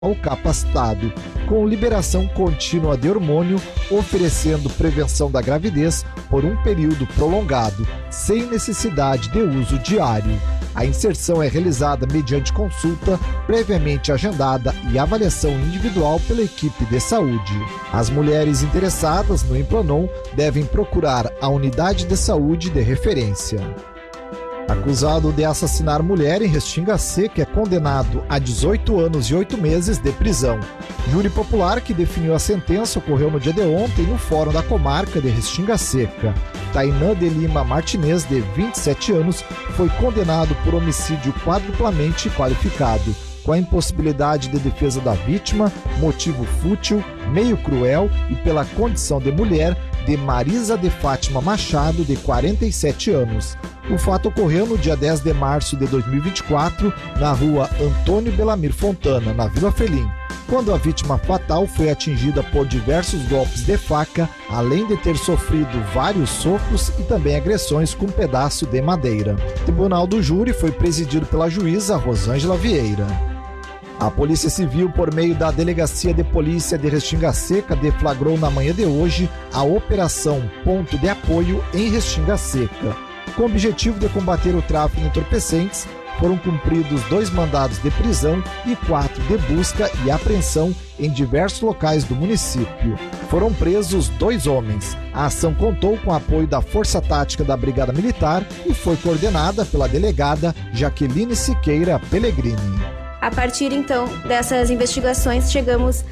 capacitado, com liberação contínua de hormônio, oferecendo prevenção da gravidez por um período prolongado, sem necessidade de uso diário. A inserção é realizada mediante consulta previamente agendada e avaliação individual pela equipe de saúde. As mulheres interessadas no Implanon devem procurar a unidade de saúde de referência. Acusado de assassinar mulher em Restinga Seca é condenado a 18 anos e 8 meses de prisão. Júri popular que definiu a sentença ocorreu no dia de ontem no Fórum da Comarca de Restinga Seca. Tainã de Lima Martinez, de 27 anos, foi condenado por homicídio quadruplamente qualificado, com a impossibilidade de defesa da vítima, motivo fútil, meio cruel e pela condição de mulher de Marisa de Fátima Machado, de 47 anos. O fato ocorreu no dia 10 de março de 2024, na rua Antônio Belamir Fontana, na Vila Felim, quando a vítima fatal foi atingida por diversos golpes de faca, além de ter sofrido vários socos e também agressões com um pedaço de madeira. O tribunal do júri foi presidido pela juíza Rosângela Vieira. A Polícia Civil, por meio da Delegacia de Polícia de Restinga Seca, deflagrou na manhã de hoje a Operação Ponto de Apoio em Restinga Seca. Com o objetivo de combater o tráfico de entorpecentes, foram cumpridos 2 mandados de prisão e 4 de busca e apreensão em diversos locais do município. Foram presos 2 homens. A ação contou com o apoio da Força Tática da Brigada Militar e foi coordenada pela delegada Jaqueline Siqueira Pellegrini. A partir, então, dessas investigações, chegamos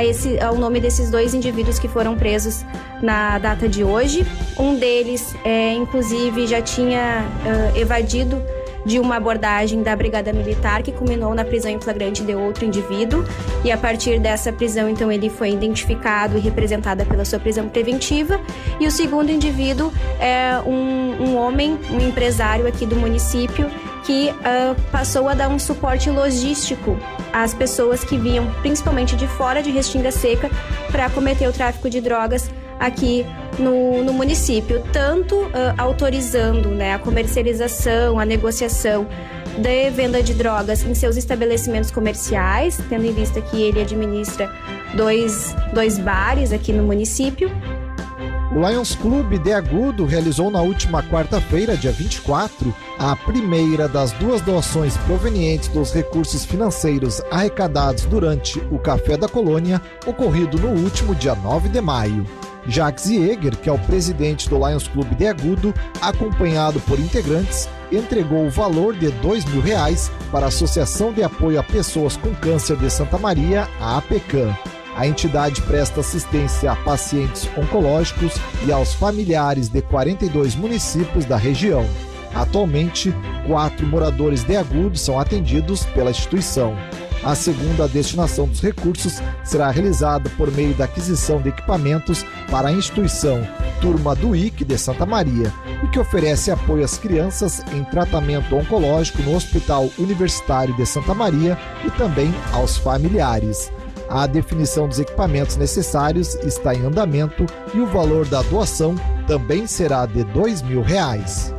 ao nome desses 2 indivíduos que foram presos na data de hoje. Um deles, inclusive, já tinha evadido de uma abordagem da Brigada Militar, que culminou na prisão em flagrante de outro indivíduo. E a partir dessa prisão, então, ele foi identificado e representado pela sua prisão preventiva. E o segundo indivíduo é um homem, um empresário aqui do município, que passou a dar um suporte logístico às pessoas que vinham principalmente de fora de Restinga Seca para cometer o tráfico de drogas aqui no município, tanto autorizando, né, a comercialização, a negociação de venda de drogas em seus estabelecimentos comerciais, tendo em vista que ele administra dois bares aqui no município. O Lions Clube de Agudo realizou na última quarta-feira, dia 24, a primeira das 2 doações provenientes dos recursos financeiros arrecadados durante o Café da Colônia, ocorrido no último dia 9 de maio. Jacques Jäger, que é o presidente do Lions Clube de Agudo, acompanhado por integrantes, entregou o valor de R$2.000 para a Associação de Apoio a Pessoas com Câncer de Santa Maria, a APECAM. A entidade presta assistência a pacientes oncológicos e aos familiares de 42 municípios da região. Atualmente, 4 moradores de Agudo são atendidos pela instituição. A segunda destinação dos recursos será realizada por meio da aquisição de equipamentos para a instituição Turma do IC de Santa Maria, e que oferece apoio às crianças em tratamento oncológico no Hospital Universitário de Santa Maria e também aos familiares. A definição dos equipamentos necessários está em andamento e o valor da doação também será de R$2.000.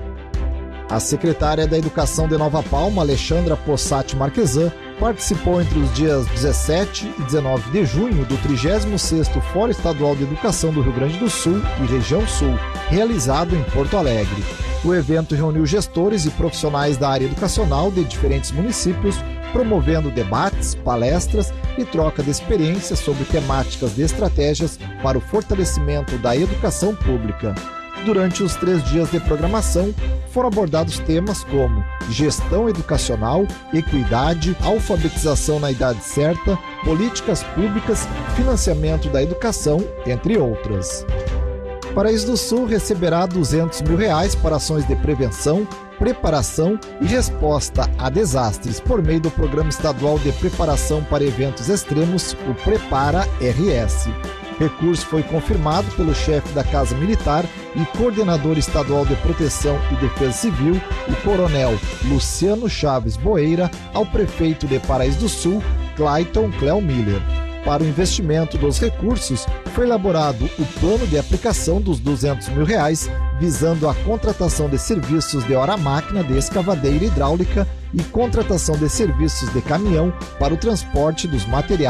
A secretária da Educação de Nova Palma, Alexandra Possati Marquesan, participou entre os dias 17 e 19 de junho do 36º Fórum Estadual de Educação do Rio Grande do Sul e Região Sul, realizado em Porto Alegre. O evento reuniu gestores e profissionais da área educacional de diferentes municípios, promovendo debates, palestras e troca de experiências sobre temáticas de estratégias para o fortalecimento da educação pública. Durante os 3 dias de programação, foram abordados temas como gestão educacional, equidade, alfabetização na idade certa, políticas públicas, financiamento da educação, entre outras. Paraíso do Sul receberá R$200.000 para ações de prevenção, preparação e resposta a desastres por meio do Programa Estadual de Preparação para Eventos Extremos, o Prepara-RS. Recurso foi confirmado pelo chefe da Casa Militar e coordenador estadual de Proteção e Defesa Civil, o coronel Luciano Chaves Boeira, ao prefeito de Paraíso do Sul, Clayton Cleo Miller. Para o investimento dos recursos, foi elaborado o plano de aplicação dos R$200.000, visando a contratação de serviços de hora-máquina de escavadeira hidráulica e contratação de serviços de caminhão para o transporte dos materiais